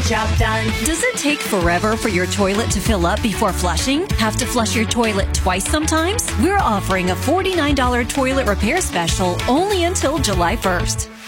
job done. Does it take forever for your toilet to fill up before flushing? Have to flush your toilet twice sometimes? We're offering a $49 toilet repair special only until July 1st.